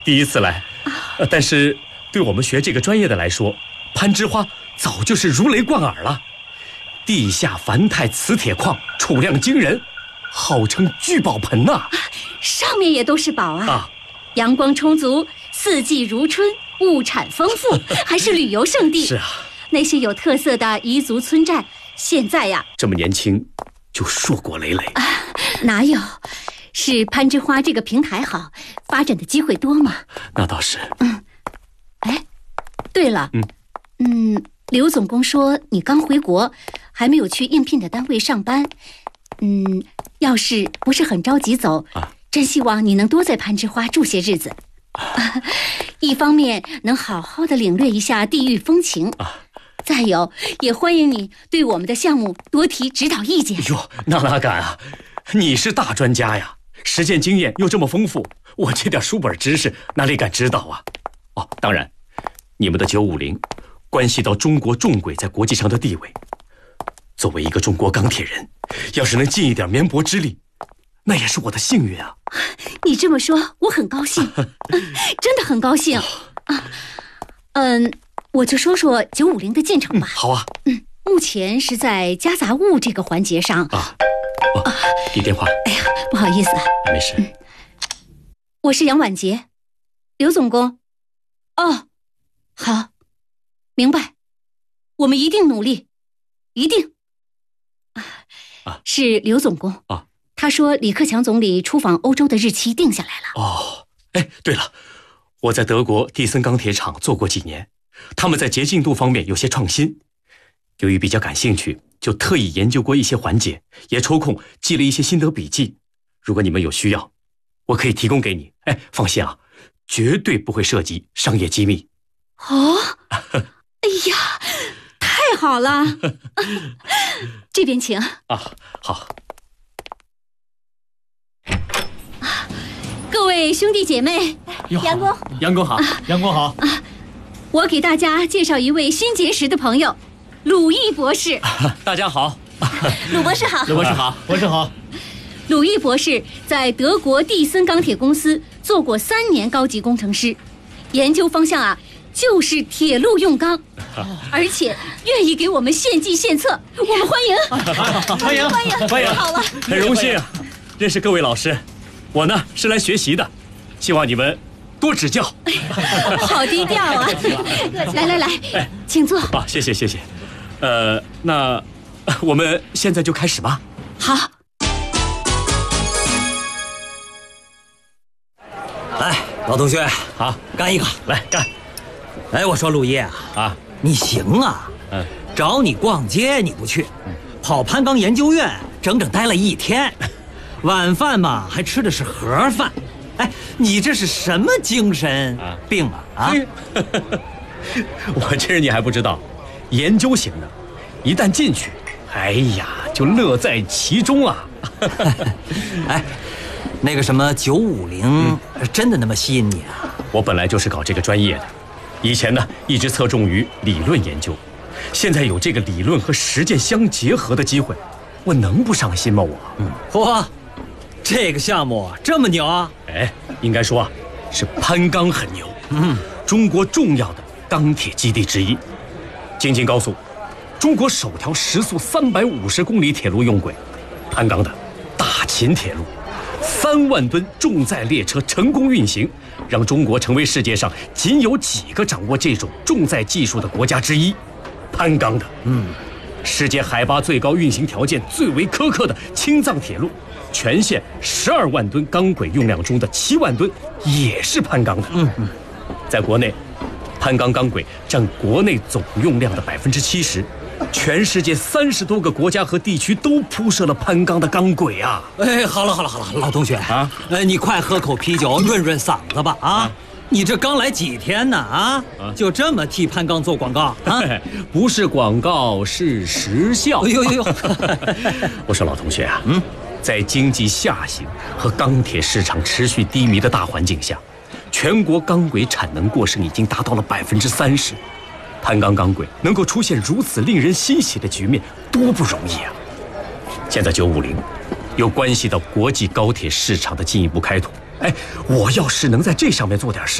第一次来，但是对我们学这个专业的来说，攀枝花早就是如雷贯耳了。地下繁钛磁铁矿储量惊人，号称聚宝盆呐。 上面也都是宝啊！阳光充足，四季如春，物产丰富，还是旅游胜地。 是啊， 那些有特色的彝族村寨，现在呀， 这么年轻就硕果累累。 哪有？是攀枝花这个平台好，发展的机会多嘛。 那倒是。 哎，对了，刘总工说你刚回国，还没有去应聘的单位上班。要是不是很着急走，真希望你能多在攀枝花住些日子。一方面能好好的领略一下地域风情，再有也欢迎你对我们的项目多提指导意见。 哟，那哪敢啊！你是大专家呀，实践经验又这么丰富，我这点书本知识哪里敢知道啊？当然，你们的950关系到中国重轨在国际上的地位。作为一个中国钢铁人，要是能尽一点绵薄之力，那也是我的幸运啊。 你这么说我很高兴，真的很高兴。我就说说950的进程吧。 好啊。 目前是在夹杂物这个环节上。 你电话。 哎呀，不好意思啊。 没事。 我是杨婉洁，刘总工。好，明白，我们一定努力，一定。是刘总工。他说李克强总理出访欧洲的日期定下来了。 对了，我在德国蒂森钢铁厂做过几年，他们在洁净度方面有些创新。由于比较感兴趣，就特意研究过一些环节，也抽空记了一些心得笔记。如果你们有需要，我可以提供给你。放心啊，绝对不会涉及商业机密。 哎呀，太好了。这边请。 好。 各位兄弟姐妹，杨工好。 杨工好。 我给大家介绍一位新结识的朋友，鲁毅博士。 大家好。 鲁博士好。 鲁博士好。博士好。 鲁毅博士在德国蒂森钢铁公司做过3年高级工程师，研究方向就是铁路用钢，而且愿意给我们献计献策，我们欢迎。 欢迎。 好了， 很荣幸认识各位老师。我呢是来学习的，希望你们多指教。 好低调啊！来，请坐。 谢谢。那我们现在就开始吧。 好。 来，老同学， 好， 干一个， 来干。 我说陆叶你行啊。找你逛街你不去，跑攀钢研究院整整待了1天，晚饭嘛还吃的是盒饭。你这是什么精神病啊？ 我这你还不知道，研究型的，一旦进去，就乐在其中啊。 那个什么950，真的那么吸引你啊？ 我本来就是搞这个专业的，以前呢一直侧重于理论研究，现在有这个理论和实践相结合的机会，我能不上心吗？ 嚯，这个项目这么牛啊？ 应该说是攀钢很牛。中国重要的钢铁基地之一，京津高速，中国首条时速350公里铁路用轨，攀钢的大秦铁路，3万吨重载列车成功运行，让中国成为世界上仅有几个掌握这种重载技术的国家之一。攀钢的，世界海拔最高、运行条件最为苛刻的青藏铁路，全线12万吨钢轨用量中的7万吨也是攀钢的。在国内，攀钢钢轨占国内总用量的70%，全世界30多个国家和地区都铺设了攀钢的钢轨啊！ 好了，老同学你快喝口啤酒润润嗓子吧你这刚来几天呢就这么替攀钢做广告不是广告是实效。我说老同学在经济下行和钢铁市场持续低迷的大环境下，全国钢轨产能过剩已经达到了30%。攀钢钢轨能够出现如此令人欣喜的局面，多不容易啊！现在950又关系到国际高铁市场的进一步开拓， 哎，我要是能在这上面做点事，